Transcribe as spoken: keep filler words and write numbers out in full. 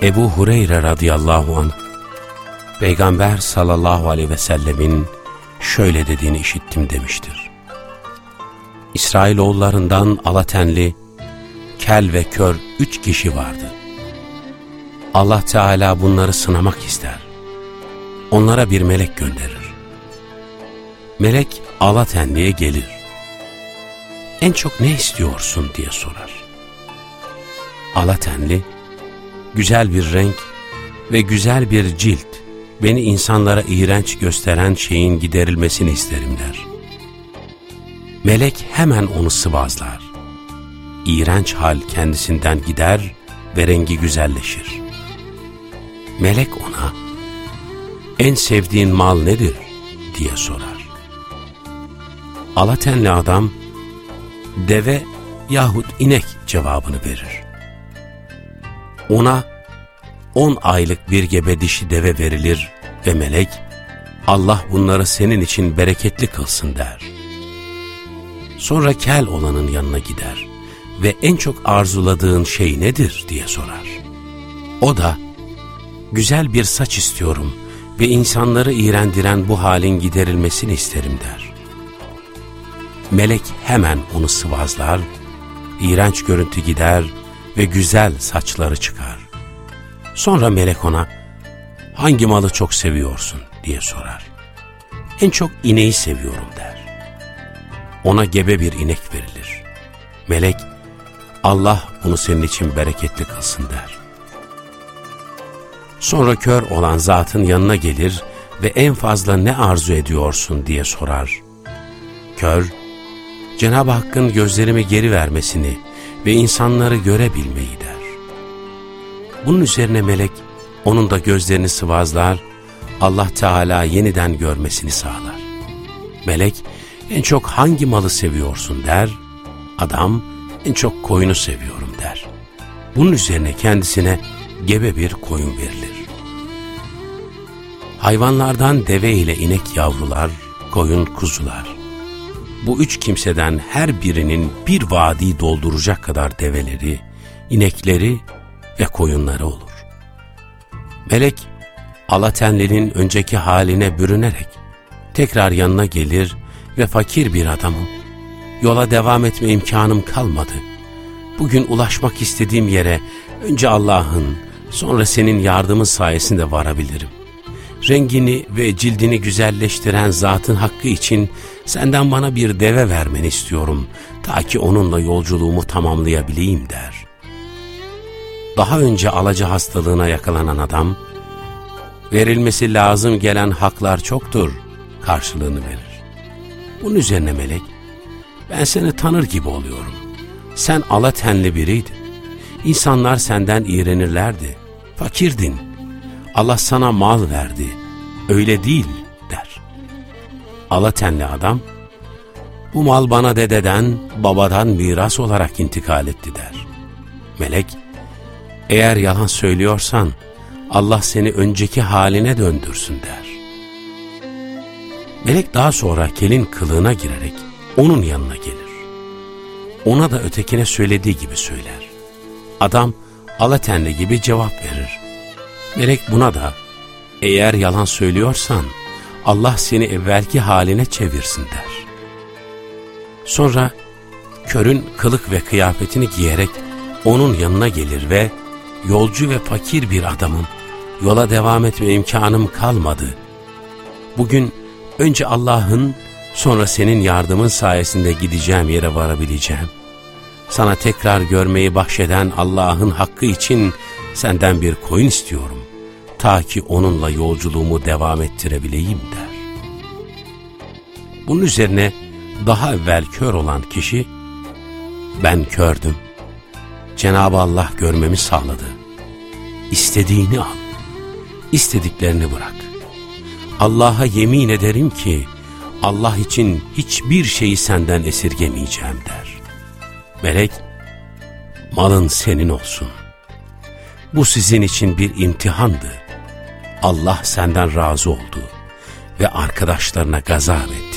Ebu Hureyre radıyallahu anh, Peygamber sallallahu aleyhi ve sellemin şöyle dediğini işittim demiştir. İsrailoğullarından alatenli, kel ve kör üç kişi vardı. Allah Teala bunları sınamak ister. Onlara bir melek gönderir. Melek alatenliye gelir. En çok ne istiyorsun diye sorar. Alatenli, güzel bir renk ve güzel bir cilt, beni insanlara iğrenç gösteren şeyin giderilmesini isterim der. Melek hemen onu sıvazlar. İğrenç hal kendisinden gider ve rengi güzelleşir. Melek ona, en sevdiğin mal nedir diye sorar. Alatenli adam, deve yahut inek cevabını verir. Ona on aylık bir gebe dişi deve verilir ve melek, Allah bunları senin için bereketli kılsın der. Sonra kel olanın yanına gider ve en çok arzuladığın şey nedir diye sorar. O da, güzel bir saç istiyorum ve insanları iğrendiren bu halin giderilmesini isterim der. Melek hemen onu sıvazlar, iğrenç görüntü gider ve güzel saçları çıkar. Sonra melek ona, hangi malı çok seviyorsun diye sorar. En çok ineği seviyorum der. Ona gebe bir inek verilir. Melek, Allah bunu senin için bereketli kılsın der. Sonra kör olan zatın yanına gelir ve en fazla ne arzu ediyorsun diye sorar. Kör, Cenab-ı Hakk'ın gözlerimi geri vermesini ve insanları görebilmeyi der. Bunun üzerine melek, onun da gözlerini sıvazlar, Allah Teala yeniden görmesini sağlar. Melek, en çok hangi malı seviyorsun der, adam, en çok koyunu seviyorum der. Bunun üzerine kendisine gebe bir koyun verilir. Hayvanlardan deve ile inek yavrular, koyun kuzular. Bu üç kimseden her birinin bir vadi dolduracak kadar develeri, inekleri ve koyunları olur. Melek, alatenlinin önceki haline bürünerek tekrar yanına gelir ve fakir bir adamım, yola devam etme imkanım kalmadı. Bugün ulaşmak istediğim yere önce Allah'ın, sonra senin yardımın sayesinde varabilirim. Rengini ve cildini güzelleştiren zatın hakkı için senden bana bir deve vermeni istiyorum, ta ki onunla yolculuğumu tamamlayabileyim der. Daha önce alaca hastalığına yakalanan adam, verilmesi lazım gelen haklar çoktur karşılığını verir. Bunun üzerine melek, ben seni tanır gibi oluyorum. Sen alatenli biriydin. İnsanlar senden iğrenirlerdi. Fakirdin. Allah sana mal verdi. Öyle değil der. Alatenli adam, bu mal bana dededen, babadan miras olarak intikal etti der. Melek, eğer yalan söylüyorsan Allah seni önceki haline döndürsün der. Melek daha sonra kelin kılığına girerek onun yanına gelir. Ona da ötekine söylediği gibi söyler. Adam alatenli gibi cevap verir. Melek buna da, eğer yalan söylüyorsan Allah seni evvelki haline çevirsin der. Sonra körün kılık ve kıyafetini giyerek onun yanına gelir ve yolcu ve fakir bir adamım, yola devam etme imkanım kalmadı. Bugün önce Allah'ın, sonra senin yardımın sayesinde gideceğim yere varabileceğim. Sana tekrar görmeyi bahşeden Allah'ın hakkı için senden bir koyun istiyorum, ta ki onunla yolculuğumu devam ettirebileyim der. Bunun üzerine daha evvel kör olan kişi, ben kördüm, Cenab-ı Allah görmemi sağladı. İstediğini al, istediklerini bırak. Allah'a yemin ederim ki Allah için hiçbir şeyi senden esirgemeyeceğim der. Melek, malın senin olsun. Bu sizin için bir imtihandı. Allah senden razı oldu ve arkadaşlarına gazap etti.